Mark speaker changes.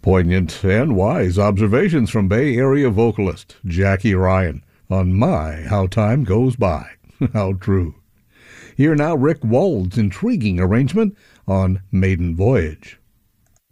Speaker 1: Poignant and wise observations from Bay Area vocalist Jackie Ryan on My How Time Goes By. How true. Hear now Rick Wald's intriguing arrangement on Maiden Voyage.